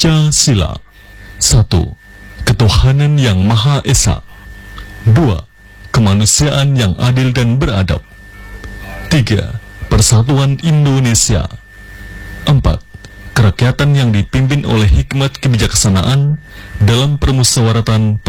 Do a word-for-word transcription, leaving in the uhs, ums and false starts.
Pancasila. Satu, ketuhanan yang Maha Esa. Dua, kemanusiaan yang adil dan beradab. Tiga, persatuan Indonesia. Empat, kerakyatan yang dipimpin oleh hikmat kebijaksanaan dalam permusyawaratan